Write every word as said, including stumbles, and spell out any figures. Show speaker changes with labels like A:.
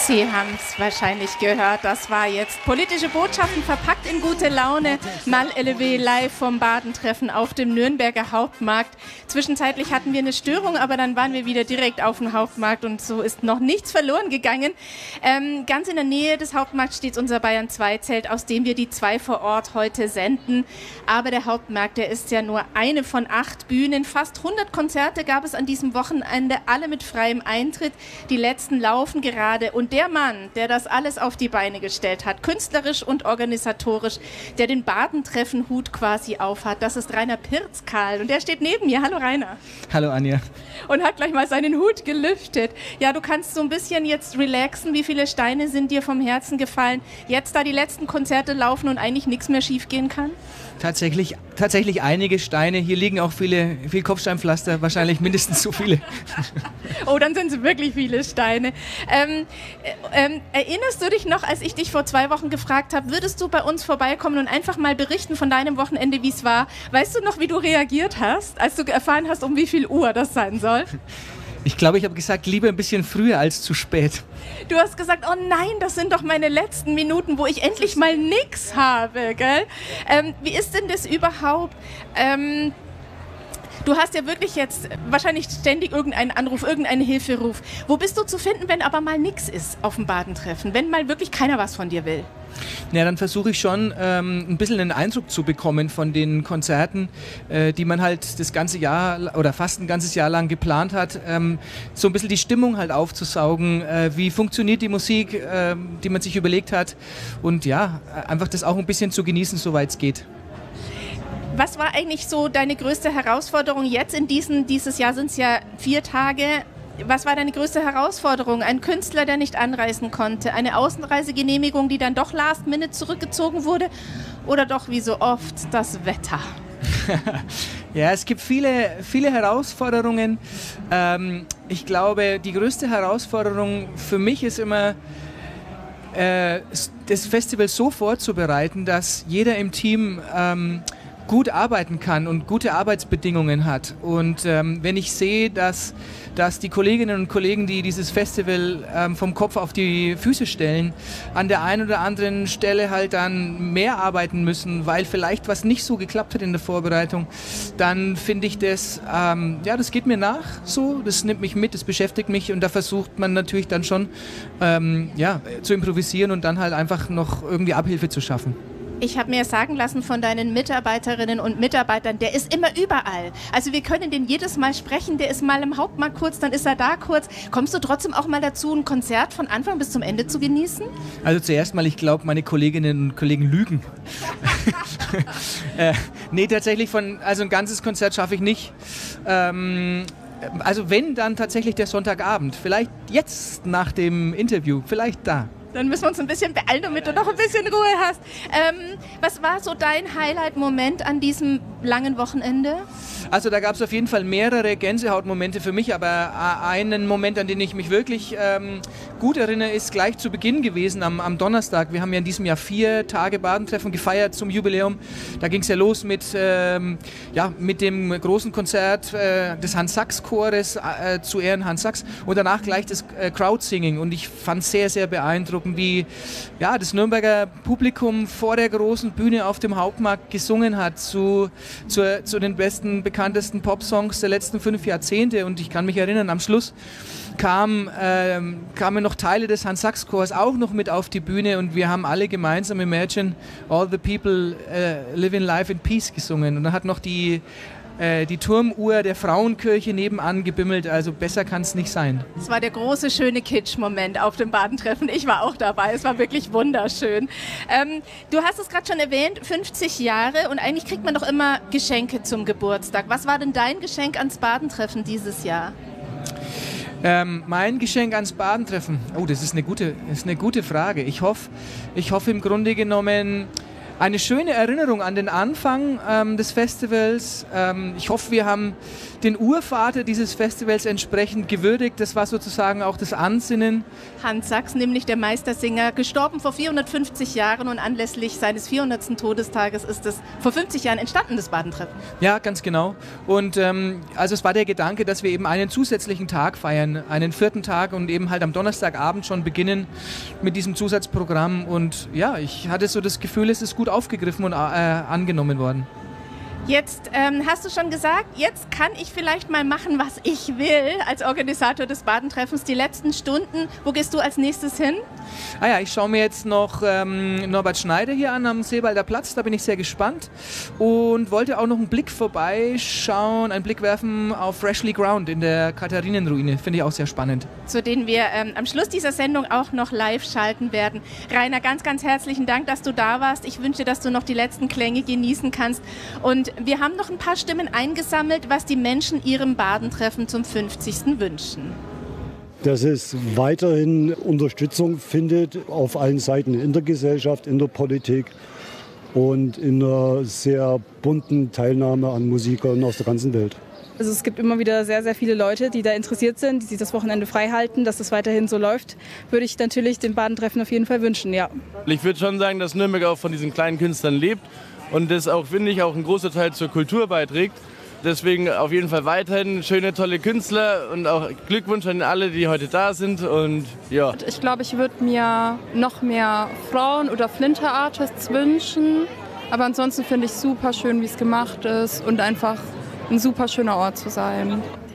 A: Sie haben es wahrscheinlich gehört, das war jetzt politische Botschaften verpackt in gute Laune. Mal L E W live vom Badentreffen auf dem Nürnberger Hauptmarkt. Zwischenzeitlich hatten wir eine Störung, aber dann waren wir wieder direkt auf dem Hauptmarkt und so ist noch nichts verloren gegangen. Ähm, ganz in der Nähe des Hauptmarkts steht unser Bayern zwei Zelt, aus dem wir die zwei vor Ort heute senden. Aber der Hauptmarkt, der ist ja nur eine von acht Bühnen. Fast hundert Konzerte gab es an diesem Wochenende, alle mit freiem Eintritt. Die letzten laufen gerade. Und der Mann, der das alles auf die Beine gestellt hat, künstlerisch und organisatorisch, der den Badentreffen-Hut quasi aufhat, das ist Rainer Pirzkal. Und der steht neben mir. Hallo Rainer.
B: Hallo Anja.
A: Und hat gleich mal seinen Hut gelüftet. Ja, du kannst so ein bisschen jetzt relaxen. Wie viele Steine sind dir vom Herzen gefallen? Jetzt, da die letzten Konzerte laufen und eigentlich nichts mehr schief gehen kann?
B: Tatsächlich, tatsächlich einige Steine. Hier liegen auch viele, viel Kopfsteinpflaster, wahrscheinlich mindestens so viele.
A: Oh, dann sind es wirklich viele Steine. Ähm, ähm, erinnerst du dich noch, als ich dich vor zwei Wochen gefragt habe, würdest du bei uns vorbeikommen und einfach mal berichten von deinem Wochenende, wie es war? Weißt du noch, wie du reagiert hast, als du erfahren hast, um wie viel Uhr das sein soll?
B: Ich glaube, ich habe gesagt, lieber ein bisschen früher als zu spät.
A: Du hast gesagt, oh nein, das sind doch meine letzten Minuten, wo ich endlich mal nix habe, gell? Ähm, wie ist denn das überhaupt? Ähm, du hast ja wirklich jetzt wahrscheinlich ständig irgendeinen Anruf, irgendeinen Hilferuf. Wo bist du zu finden, wenn aber mal nix ist auf dem Badentreffen? Wenn mal wirklich keiner was von dir will?
B: Ja, dann versuche ich schon ähm, ein bisschen einen Eindruck zu bekommen von den Konzerten, äh, die man halt das ganze Jahr oder fast ein ganzes Jahr lang geplant hat. Ähm, so ein bisschen die Stimmung halt aufzusaugen, äh, wie funktioniert die Musik, äh, die man sich überlegt hat und ja, einfach das auch ein bisschen zu genießen, soweit es geht.
A: Was war eigentlich so deine größte Herausforderung jetzt in diesen, dieses Jahr sind es ja vier Tage. Was war deine größte Herausforderung? Ein Künstler, der nicht anreisen konnte? Eine Außenreisegenehmigung, die dann doch last minute zurückgezogen wurde? Oder doch wie so oft das Wetter?
B: Ja, es gibt viele, viele Herausforderungen. Ähm, ich glaube, die größte Herausforderung für mich ist immer, äh, das Festival so vorzubereiten, dass jeder im Team ähm, gut arbeiten kann und gute Arbeitsbedingungen hat. Und ähm, wenn ich sehe, dass, dass die Kolleginnen und Kollegen, die dieses Festival ähm, vom Kopf auf die Füße stellen, an der einen oder anderen Stelle halt dann mehr arbeiten müssen, weil vielleicht was nicht so geklappt hat in der Vorbereitung, dann finde ich das, ähm, ja, das geht mir nach so, das nimmt mich mit, das beschäftigt mich und da versucht man natürlich dann schon ähm, ja, zu improvisieren und dann halt einfach noch irgendwie Abhilfe zu schaffen.
A: Ich habe mir sagen lassen von deinen Mitarbeiterinnen und Mitarbeitern, der ist immer überall. Also wir können den jedes Mal sprechen, der ist mal im Hauptmarkt kurz, dann ist er da kurz. Kommst du trotzdem auch mal dazu, ein Konzert von Anfang bis zum Ende zu genießen?
B: Also zuerst mal, ich glaube, meine Kolleginnen und Kollegen lügen. äh, nee, tatsächlich, von, also ein ganzes Konzert schaffe ich nicht. Ähm, also wenn, dann tatsächlich der Sonntagabend. Vielleicht jetzt nach dem Interview, vielleicht da.
A: Dann müssen wir uns ein bisschen beeilen, damit du noch ein bisschen Ruhe hast. Ähm, was war so dein Highlight-Moment an diesem langen Wochenende?
B: Also da gab es auf jeden Fall mehrere Gänsehautmomente für mich, aber einen Moment, an den ich mich wirklich ähm, gut erinnere, ist gleich zu Beginn gewesen, am, am Donnerstag. Wir haben ja in diesem Jahr vier Tage Badentreffen gefeiert zum Jubiläum. Da ging es ja los mit, ähm, ja, mit dem großen Konzert äh, des Hans-Sachs-Chores äh, zu Ehren Hans Sachs und danach gleich das äh, Crowdsinging. Und ich fand es sehr, sehr beeindruckend, wie ja, das Nürnberger Publikum vor der großen Bühne auf dem Hauptmarkt gesungen hat zu, zu, zu den besten, bekanntesten Popsongs der letzten fünf Jahrzehnte. Und ich kann mich erinnern, am Schluss kam, ähm, kamen noch Teile des Hans-Sachs-Chors auch noch mit auf die Bühne und wir haben alle gemeinsam Imagine All the People uh, Living Life in Peace gesungen. Und dann hat noch die die Turmuhr der Frauenkirche nebenan gebimmelt, also besser kann es nicht sein.
A: Es war der große, schöne Kitsch-Moment auf dem Badentreffen. Ich war auch dabei, es war wirklich wunderschön. Ähm, du hast es gerade schon erwähnt, fünfzig Jahre und eigentlich kriegt man doch immer Geschenke zum Geburtstag. Was war denn dein Geschenk ans Badentreffen dieses Jahr?
B: Ähm, mein Geschenk ans Badentreffen? Oh, das ist eine gute, das ist eine gute Frage. Ich hoffe, ich hoffe im Grunde genommen, eine schöne Erinnerung an den Anfang ähm, des Festivals. Ähm, ich hoffe, wir haben den Urvater dieses Festivals entsprechend gewürdigt. Das war sozusagen auch das Ansinnen.
A: Hans Sachs, nämlich der Meistersinger, gestorben vor vierhundertfünfzig Jahren und anlässlich seines vierhundertsten Todestages ist es vor fünfzig Jahren entstanden, das Badentreffen.
B: Ja, ganz genau. Und ähm, also es war der Gedanke, dass wir eben einen zusätzlichen Tag feiern, einen vierten Tag und eben halt am Donnerstagabend schon beginnen mit diesem Zusatzprogramm. Und ja, ich hatte so das Gefühl, es ist gut aufgegriffen und äh, angenommen worden.
A: Jetzt ähm, hast du schon gesagt, jetzt kann ich vielleicht mal machen, was ich will als Organisator des Badentreffens. Die letzten Stunden, wo gehst du als nächstes hin?
B: Ah ja, ich schaue mir jetzt noch ähm, Norbert Schneider hier an am Seebalder Platz, da bin ich sehr gespannt und wollte auch noch einen Blick vorbeischauen, einen Blick werfen auf Freshly Ground in der Katharinenruine, finde ich auch sehr spannend.
A: Zu denen wir ähm, am Schluss dieser Sendung auch noch live schalten werden. Rainer, ganz, ganz herzlichen Dank, dass du da warst. Ich wünsche dir, dass du noch die letzten Klänge genießen kannst und wir haben noch ein paar Stimmen eingesammelt, was die Menschen ihrem Badentreffen zum fünfzigsten wünschen.
C: Dass es weiterhin Unterstützung findet auf allen Seiten, in der Gesellschaft, in der Politik und in einer sehr bunten Teilnahme an Musikern aus der ganzen Welt.
D: Also es gibt immer wieder sehr, sehr viele Leute, die da interessiert sind, die sich das Wochenende frei halten, dass es weiterhin so läuft, würde ich natürlich dem Badentreffen auf jeden Fall wünschen, ja.
E: Ich würde schon sagen, dass Nürnberg auch von diesen kleinen Künstlern lebt und das auch, finde ich, auch ein großer Teil zur Kultur beiträgt. Deswegen auf jeden Fall weiterhin schöne, tolle Künstler und auch Glückwunsch an alle, die heute da sind. Und ja.
F: Ich glaube, ich würde mir noch mehr Frauen- oder Flinter-Artists wünschen. Aber ansonsten finde ich super schön, wie es gemacht ist und einfach ein super schöner Ort zu sein.